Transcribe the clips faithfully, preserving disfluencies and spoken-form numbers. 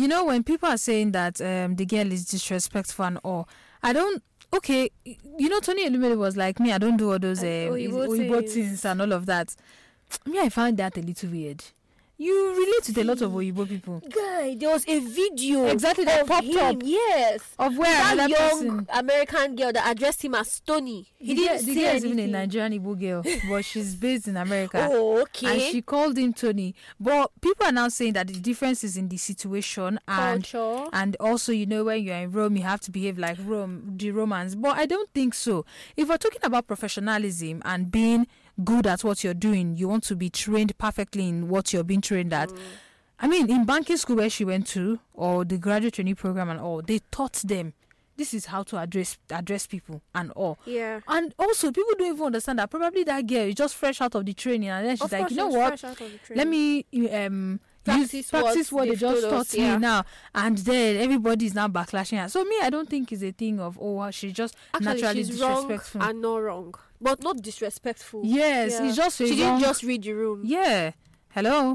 You know, when people are saying that um, the girl is disrespectful and all, I don't. Okay, you know, Tony Elumelu was like me. I don't do all those uh, Oyibo things and all of that. Me, I found that a little weird. You relate with a lot of Oyibo people. Guy, there was a video exactly that of popped him, up. Yes, of where that another young person, American girl that addressed him as Tony. He the didn't girl, say the girl is anything. even a Nigerian Igbo girl, but she's based in America. Oh, okay. And she called him Tony. But people are now saying that the difference is in the situation and Culture. and also, you know, when you're in Rome, you have to behave like Rome, the Romans. But I don't think so. If we're talking about professionalism and being good at what you're doing, you want to be trained perfectly in what you're being trained at. Mm. I mean, in banking school where she went to, or the graduate training program and all, they taught them this is how to address address people and all. Yeah. And also, people don't even understand that probably that girl is just fresh out of the training, and then she's of like, you know she what? Let me um practice, use, practice what, what they just taught us, yeah. me now, and then everybody is now backlashing her. So me, I don't think it's a thing of oh, she's just Actually, naturally she's disrespectful wrong and not wrong, but not disrespectful. Yes, yeah. it's just she wrong. didn't just read the room. Yeah. Hello.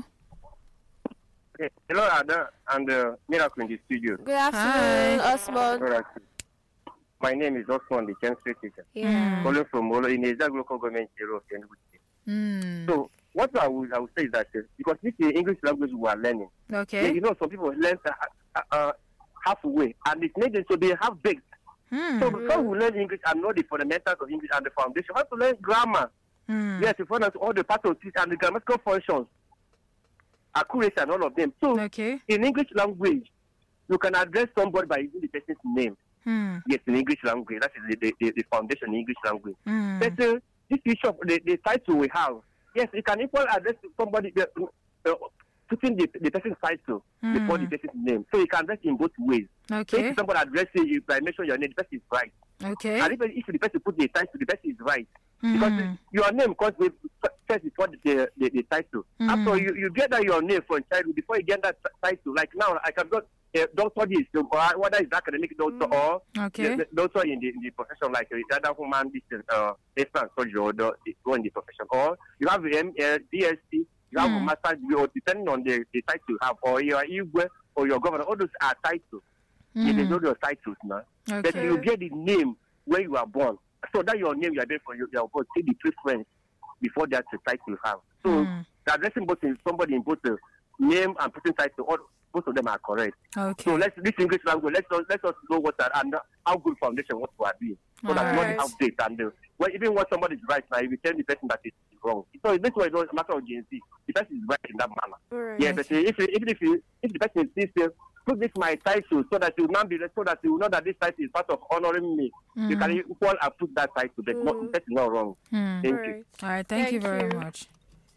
Okay. Hello, Ada and uh, Miracle in the studio. Good afternoon, Osman. My name is Osman, the chemistry teacher. Yeah. Calling from Molo in the local government area of mm. So, what I would, I would say is that uh, because this is the English language we are learning. Okay. You know, some people learn uh, uh, halfway, and it makes it so they have baked. Mm. So, before we learn English and know the fundamentals of English and the foundation, we have to learn grammar. Mm. Yes, to find out all the parts of speech and the grammatical functions, accuracy, and all of them. So, okay. in English language, you can address somebody by using the person's name. Mm. Yes, in English language. That is the, the, the foundation in English language. Mm. But uh, this issue of the, the title we have, yes, you can equally address somebody, uh, uh, putting the, the person's title mm. before the person's name. So you can address in both ways. Okay. So if somebody addresses you by mentioning your name, the person is right. Okay. And if, if the person put the title, the person is right. Mm. Because your name comes with first before the, the, the, the title. Mm. After you, you get that your name from childhood, before you get that title, like now, I can go. Uh, doctor this, or whether it's academic doctor mm. or okay. the, the doctor in the, in the profession, like uh, the other human distance, uh, expert surgery or the, the in the profession, or you have a uh, D S C, you have mm. a master's degree, or depending on the, the title you have, or your Igwe or your governor, all those are titles. Mm. They know your titles now. Okay. But you get the name where you are born. So that your name you are there for you, you are born. Take the preference before that's the title you have. So mm. addressing both in somebody in both the name and putting title, all both of them are correct. Okay. So let's this English language. Let's us, let's us know what are, and how good foundation what we are doing, so all that we right. not outdate and uh, well, even when somebody is right now, you will tell the person that it is wrong. So this way, it's a matter of G N C. The person is right in that manner. Right. Yeah, but uh, if even if you, if the person insists, uh, put this my title so that you will not be so that you will know that this title is part of honoring me. Mm. You can equal and put that title, but mm. not, that's not wrong. Mm. Thank all you. Right. All right. Thank, thank you very you. much.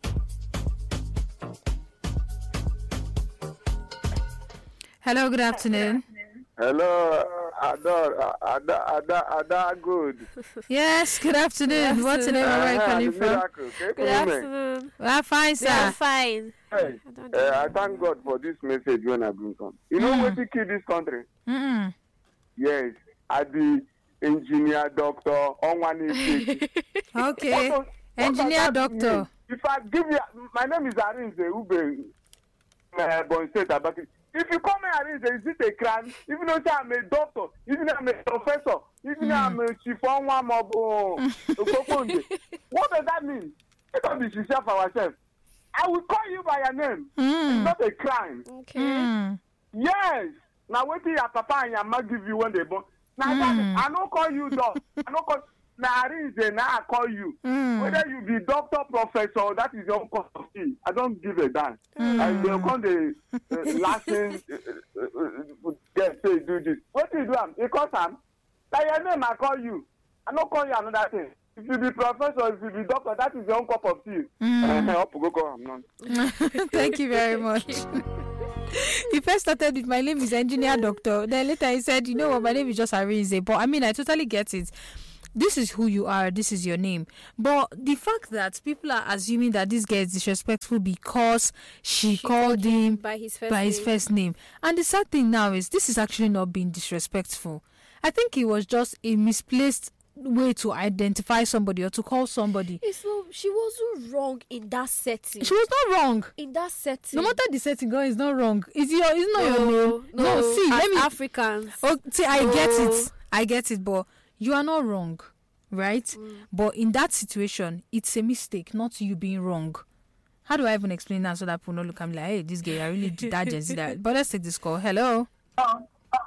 Hello, good afternoon. Hello, Ada, Ada, Ada, Ada, good. Yes, good afternoon. Good What's the name of where you calling from? Miracle. Good afternoon. We are fine, sir. We are fine. Hey, I, uh, I thank God for this message when I bring come. You know mm. what to kill this country? Mm-mm. Yes, I be engineer, doctor, on one Okay, what, what engineer, doctor. Mean? If I give you, my name is Arinze Ube, uh, Bon State, Abaki. If you come here, is it a crime? Even though I'm a doctor, even though I'm a professor, even though I'm a chief on one of what does that mean? It don't be sincere for ourselves. I will call you by your name. Mm. It's not a crime. Okay. Mm. Yes. Now wait till your papa and your mom give you when they born. Now mm. I don't call you dog. I don't call. Now now I call you. Mm. Whether you be doctor, professor, that is your cup of tea. I don't give a damn. Mm. And they'll come the uh, last thing. Uh, uh, yes, say do this. What do you do? Am? Because I'm. By your name, I call you. I don't call you another thing. If you be professor, if you be doctor, that is your own cup of tea. Mm. Uh, go go. I'm not. Thank you very much. He first started with my name is engineer doctor. Then later he said, you know what, my name is just Arinze. But I mean, I totally get it. This is who you are. This is your name. But the fact that people are assuming that this guy is disrespectful because she, she called him by his first by name. his first name. And the sad thing now is this is actually not being disrespectful. I think it was just a misplaced way to identify somebody or to call somebody. It's so she wasn't wrong in that setting. She was not wrong. In that setting. No matter the setting, girl, it's not wrong. It's your, it's not no, your name. No, No, see, as let me. Africans. Oh, see, I No. get it. I get it, but you are not wrong, right? Mm. But in that situation, it's a mistake, not you being wrong. How do I even explain that so that people don't look at me like, hey, this guy, I really did that, Gen Z, that. But let's take this call. Hello. Hi,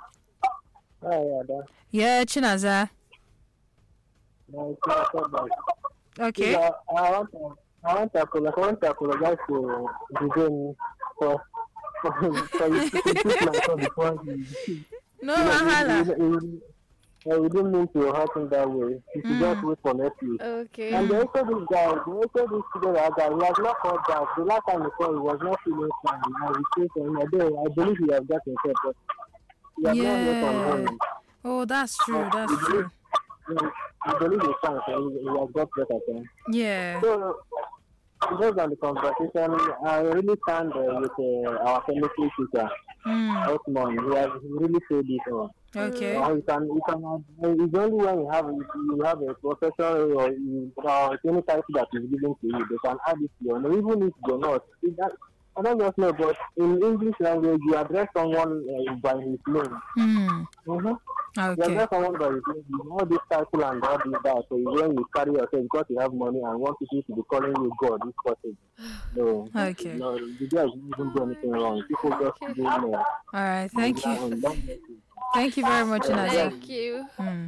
Ada. Yeah, Chinaza. No, it's not so bad. Okay. Yeah, I want to, I want to apologize, I want to apologize to Vijay for for for you to put my phone before you. No, You know, Mahala. we, we, we, we, we didn't mean to hurt him that way. You should Mm. just wait for next week. Okay. And they also this guy, they also this together guy, he has not called back. The last time he called, he was not feeling fine. And we say to him, I do- I believe he has got himself, but he has not yet on Yeah. him. Oh, that's true. That's true. I believe he's fine, so he, he has got better then. Yeah. So, based on the conversation, I really stand uh, with uh, our chemistry teacher, Mm. Osman. He has really said it all. Okay. Uh, you can, you can, uh, it's only when you have, if you have a professor or you, uh, any title that is given to you, they can add it to your name, even if you're not. It, that, I don't just know, but in English language, you address someone uh, by his name. Mm. Mm-hmm. You Okay. address someone by his name, you know this title and all this that. So when you carry yourself, because you have money and want people to be calling you God, it's possible. No. Okay. No, the guy didn't even do anything wrong. People just doing uh, All right. Thank you. and don't- Thank you very much, Chinaza. Thank you. Mm.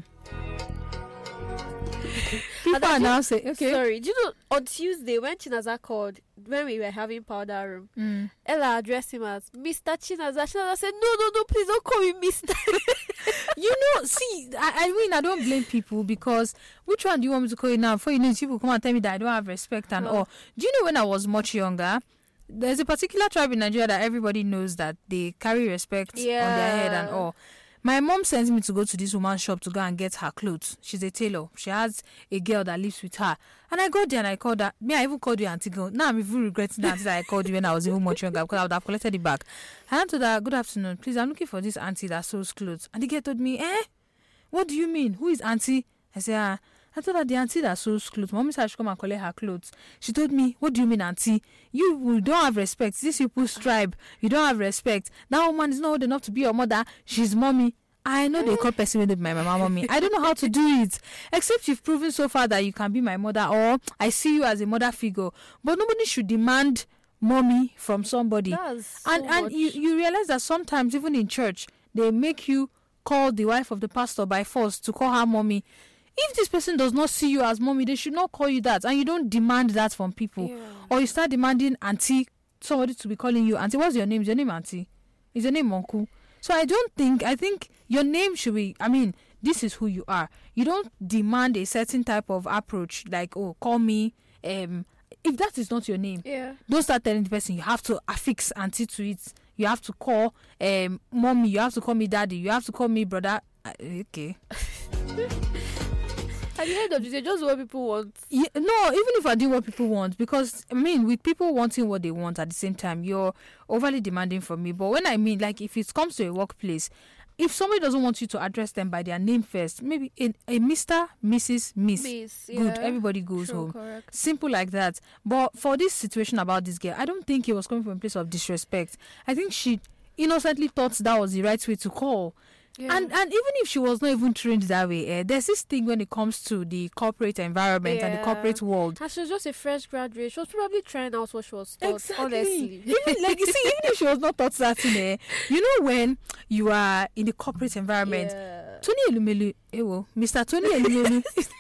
People are now saying, okay. Sorry, do you know on Tuesday when Chinaza called, when we were having powder room, Mm. Ella addressed him as Mister Chinaza. Chinaza said, no, no, no, please don't call me Mister You know, see, I, I mean, I don't blame people because which one do you want me to call you now? Before you know, people come and tell me that I don't have respect and Oh. all. Do you know when I was much younger, there's a particular tribe in Nigeria that everybody knows that they carry respect on their head and Yeah. all. My mom sends me to go to this woman's shop to go and get her clothes. She's a tailor. She has a girl that lives with her. And I got there and I called her. Me, I even called you auntie girl. Now I'm even regretting that auntie that I called you when I was even much younger because I would have collected it back. And I told her, good afternoon. Please, I'm looking for this auntie that sews clothes. And the girl told me, eh? What do you mean? Who is auntie? I said, ah. I told her the auntie that sews clothes. Mommy said I should come and collect her clothes. She told me, what do you mean, auntie? You, you don't have respect. This people's tribe. You don't have respect. That woman is not old enough to be your mother. She's mommy. I know they call person with my mama mommy. I don't know how to do it. Except you've proven so far that you can be my mother or I see you as a mother figure. But nobody should demand mommy from somebody. That's so and and much. you, you realize that sometimes even in church, they make you call the wife of the pastor by force to call her mommy. If this person does not see you as mommy, they should not call you that. And you don't demand that from people. Yeah. Or you start demanding auntie, somebody to be calling you auntie. What's your name? Is your name auntie? Is your name uncle? So I don't think, I think your name should be, I mean, this is who you are. You don't demand a certain type of approach like, oh, call me. Um, if that is not your name, Yeah. don't start telling the person you have to affix auntie to it. You have to call um, mommy. You have to call me daddy. You have to call me brother. Uh, okay. At the end of the day, just what people want. Yeah, no, even if I do what people want, because I mean, with people wanting what they want at the same time, you're overly demanding from me. But when I mean, like, if it comes to a workplace, if somebody doesn't want you to address them by their name first, maybe a, a Mister, Missus, Miss, Miss, good, yeah. everybody goes True, home. correct. Simple like that. But for this situation about this girl, I don't think it was coming from a place of disrespect. I think she innocently thought that was the right way to call. Yeah. And and even if she was not even trained that way, eh, there's this thing when it comes to the corporate environment and the Yeah. corporate world. And she was just a fresh graduate. She was probably trying out what she was taught, honestly. Even like you see, even if she was not taught that thing, eh, you know when you are in the corporate environment, Yeah. Tony Elumelu, ewo, Mister Tony Elumelu,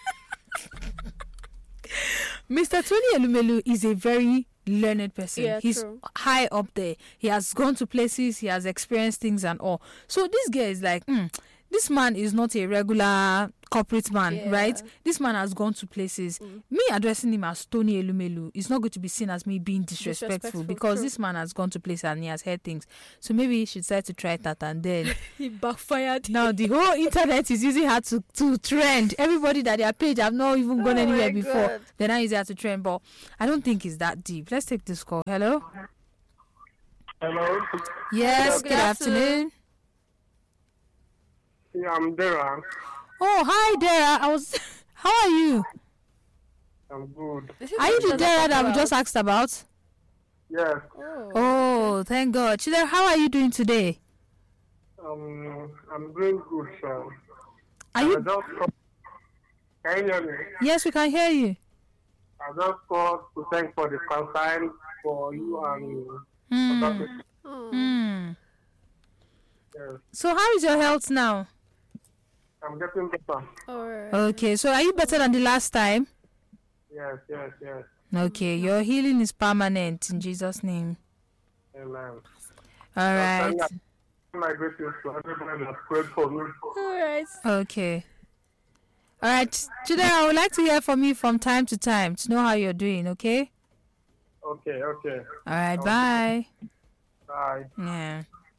Mister Tony Elumelu is a very learned person. Yeah, He's true. high up there. He has gone to places, he has experienced things and all. So this guy is like, mm, this man is not a regular corporate man, Yeah. right? This man has gone to places. Me addressing him as Tony Elumelu is not going to be seen as me being disrespectful, Disrespectful, because true. this man has gone to places and he has heard things. So maybe she decided to try that, and then He backfired. now the whole internet is using her to, to trend. Everybody that their page have not even gone Oh anywhere my before. God. They're now using her to trend. But I don't think it's that deep. Let's take this call. Hello? Hello. Yes, good good afternoon. afternoon. Yeah, I'm there. Oh, hi there. I was How are you? I'm good. Are you the Dara that we just asked about? Yes. Oh. Oh, thank God. Chidera, how are you doing today? Um, I'm doing good, sir. Are I you? just called. Can you hear me? Yes, we can hear you. I just called to thank for the concern for you and Hmm. other people. Oh. Hmm. Yes. So how is your health now? I'm getting better. All right. Okay, so are you better than the last time? Yes, yes, yes. Okay, your healing is permanent in Jesus' name. Amen. All right. Send my greetings to everybody that prayed for me. All right. Okay. All right, Chidera, I would like to hear from you from time to time to know how you're doing, okay? Okay, okay. All right, bye. Bye. Yeah.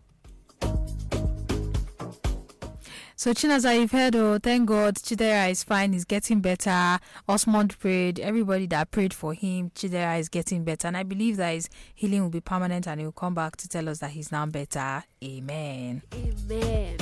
So Chinaza, you've heard, oh, thank God, Chidera is fine, he's getting better. Osmond prayed, everybody that prayed for him, Chidera is getting better. And I believe that his healing will be permanent and he'll come back to tell us that he's now better. Amen. Amen.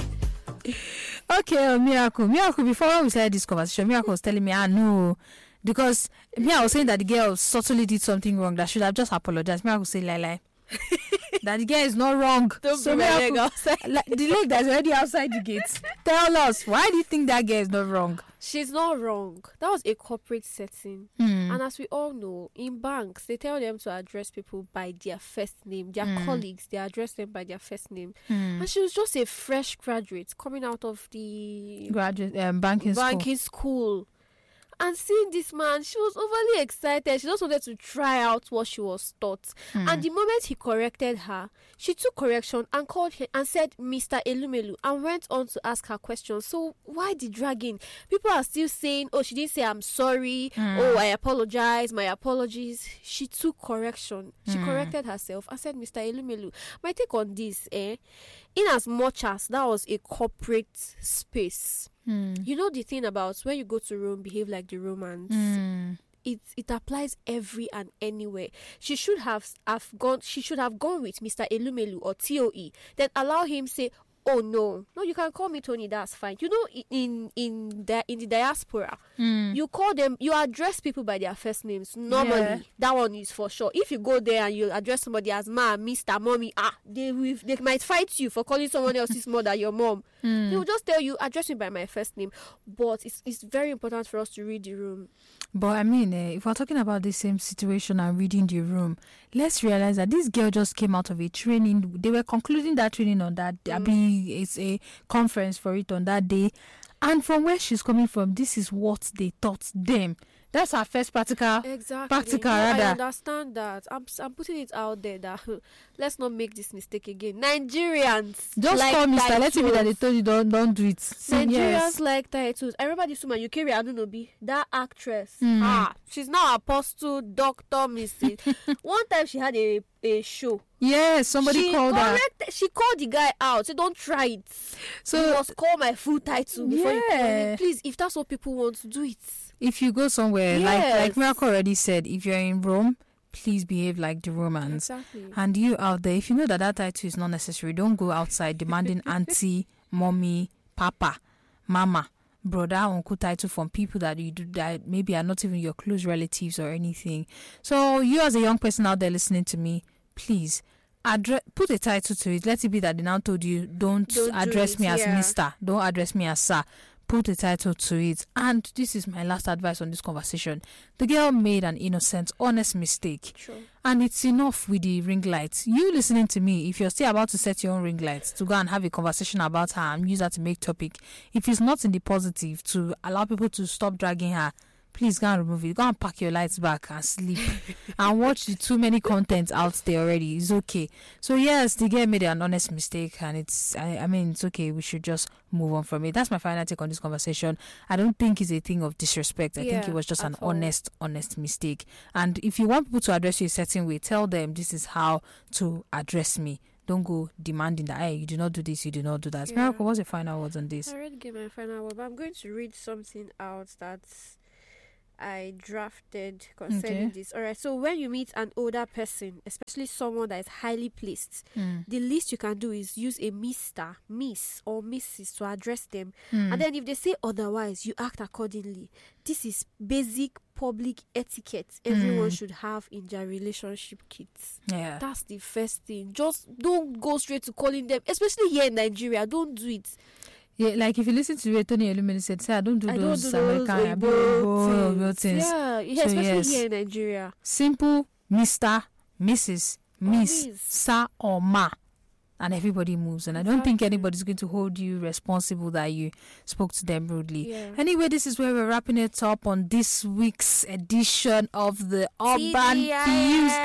Okay, uh, Miracle. Miracle, before we started this conversation, Miracle was telling me, I know. Because me, I was saying that the girl subtly did something wrong that should have just apologized. Miracle said, lie, lie. That the girl is not wrong. Don't so bring my leg Miracle, outside. like, the leg that's already outside the gate. Tell us, why do you think that girl is not wrong? She's not wrong. That was a corporate setting. Hmm. And as we all know, in banks, they tell them to address people by their first name. Their Mm. colleagues, they address them by their first name. Hmm. And she was just a fresh graduate coming out of the Graduate um, banking school. banking school. And seeing this man, she was overly excited. She just wanted to try out what she was taught. Hmm. And the moment he corrected her, she took correction and called him and said, Mister Elumelu, and went on to ask her questions. So why the dragging? People are still saying, oh, she didn't say I'm sorry. Hmm. Oh, I apologize. My apologies. She took correction. She Hmm. corrected herself. I said, Mister Elumelu, my take on this, eh? In as much as that was a corporate space, Hmm. you know the thing about when you go to Rome, behave like the Romans. Hmm. It it applies every and anywhere. She should have have gone. She should have gone with Mister Elumelu or T O E. Then allow him say, "Oh no, no, you can call me Tony. That's fine." You know, i- in in the in the diaspora, Hmm. you call them. You address people by their first names. Normally, Yeah. that one is for sure. If you go there and you address somebody as ma, Mister, Mommy, ah, they will, they might fight you for calling someone else's mother your mom. Hmm. They will just tell you, address me by my first name. But it's it's very important for us to read the room. But I mean, eh, if we're talking about the same situation and reading the room, let's realize that this girl just came out of a training. They were concluding that training on that. I mean, it's a conference for it on that day, and from where she's coming from, this is what they taught them. That's her first practical. Exactly. Practical, No, I rather. understand that. I'm I'm putting it out there that let's not make this mistake again. Nigerians Just like call Mister Let it be that they titles. told you don't don't do it. So, Nigerians yes. like titles. I remember this woman, Yukiri Adunobi, that actress. Hmm. Ah, she's now apostle, doctor, Missus One time she had a, a show. Yes, somebody she called her. corrected, She called the guy out. Said, "Don't try it. So you must call my full title before you call Yeah. me. Please, if that's what people want to do it." if you go somewhere, like like Yes. Miracle already said, if you're in Rome, please behave like the Romans. Exactly. And you out there, if you know that that title is not necessary, don't go outside demanding auntie, mommy, papa, mama, brother, uncle title from people that you do that maybe are not even your close relatives or anything. So you as a young person out there listening to me, please address, put a title to it. Let it be that they now told you don't, Don't do address it, me as yeah. Mister Don't address me as Sir. Put a title to it. And this is my last advice on this conversation. The girl made an innocent, honest mistake. Sure. And it's enough with the ring lights. You listening to me, if you're still about to set your own ring lights to go and have a conversation about her and use her to make topic, if it's not in the positive to allow people to stop dragging her, please go and remove it. Go and pack your lights back and sleep and watch the too many contents out there already. It's okay. So yes, the girl made an honest mistake, and it's I, I mean it's okay. We should just move on from it. That's my final take on this conversation. I don't think it's a thing of disrespect. I think Yeah, it was just an at all. honest, honest mistake. And if you want people to address you a certain way, tell them this is how to address me. Don't go demanding that, hey, you do not do this, you do not do that. Yeah. Miracle, what's your final words on this? I already gave my final word, but I'm going to read something out that's I drafted concerning Okay. this. All right. So when you meet an older person, especially someone that is highly placed, Mm. the least you can do is use a Mister, Miss, or Missus to address them. Mm. And then if they say otherwise, you act accordingly. This is basic public etiquette everyone Mm. should have in their relationship kits. Yeah. That's the first thing. Just don't go straight to calling them, especially here in Nigeria. Don't do it. Yeah, like if you listen to what Tony Elumelu said, say I don't do I don't those do those American Oyibo Oyibo things. things. Yeah, yeah, So, especially yes. here in Nigeria. Simple Mister, Missus, Miss, Miss. Sir or Ma, and everybody moves. And I don't think Exactly. anybody's going to hold you responsible that you spoke to them rudely. Yeah. Anyway, this is where we're wrapping it up on this week's edition of the Urban Fuse.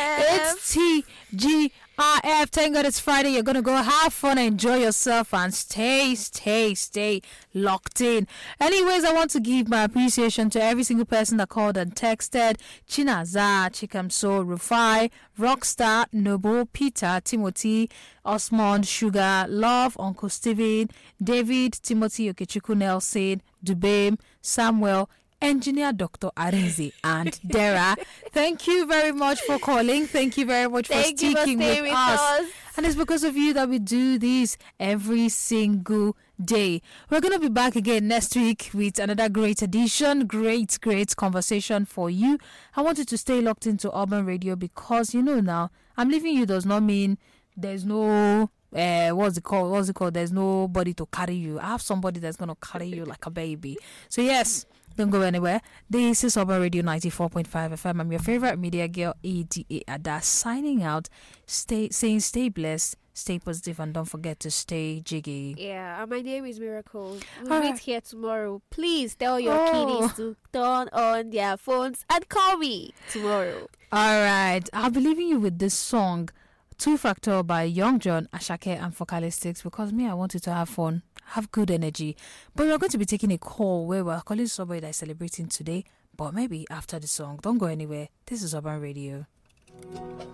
It's T G I F. Thank God it's Friday. You're going to go have fun, enjoy yourself, and stay, stay, stay locked in. Anyways, I want to give my appreciation to every single person that called and texted. Chinaza, Chikamso, Rufai, Rockstar, Noble, Peter, Timothy, Osmond, Sugar, Love, Uncle Steven, David, Timothy, Okechukwu Nelson, Dubem, Samuel, Engineer Doctor Arinze, and Dara. Thank you very much for calling. Thank you very much for Thank you for sticking staying with with us. us. And it's because of you that we do this every single day. We're going to be back again next week with another great edition, great, great conversation for you. I want you to stay locked into Urban Radio because, you know, now, I'm leaving you does not mean there's no... Uh, what's it called? What's it called? There's nobody to carry you. I have somebody that's gonna carry you like a baby. So yes, don't go anywhere. This is Urban Radio ninety-four point five F M. I'm your favorite media girl, A D A Ada, signing out. Stay, saying stay blessed, stay positive, and don't forget to stay jiggy. Yeah, and my name is Miracle. We'll All meet right. here tomorrow. Please tell your Oh. kiddies to turn on their phones and call me tomorrow. All right, I'll be leaving you with this song, Two Factor by Young John, Ashake, and Focalistics, because me, I want you to have fun, have good energy. But we're going to be taking a call where we're calling somebody that is celebrating today, but maybe after the song. Don't go anywhere. This is Urban Radio.